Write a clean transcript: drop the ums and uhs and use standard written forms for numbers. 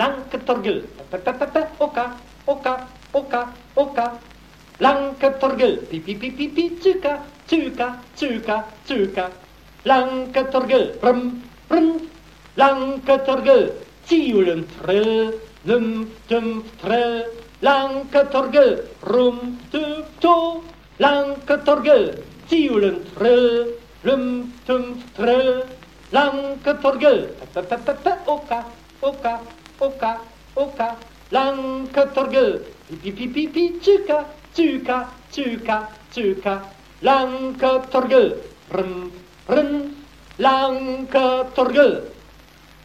Lanketorgel, oka, oka, oka, oka. Lanketorgel, pipi, pipi, pipi, tsuka, tsuka, tsuka, tsuka. Lanketorgel, brum, brum. Lanketorgel, tiulen trill, tum, trill. Lanketorgel, rum, to. Lanketorgel, tiulen trill, tum, trill. Lanketorgel, oka, oka, oka, oka. Lanketorgel, pipi, pipi, pipi, tsuka, tsuka, tsuka, tsuka. Lanketorgel, brum, brum. Lanketorgel.